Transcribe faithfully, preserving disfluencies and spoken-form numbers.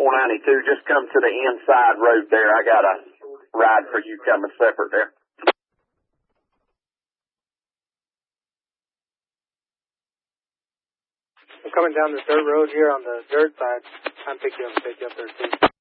four ninety-two, just come to the inside road there. I got a ride for you coming separate there. I'm coming down the dirt road here on the dirt side. I'm picking you up, pick you up there too.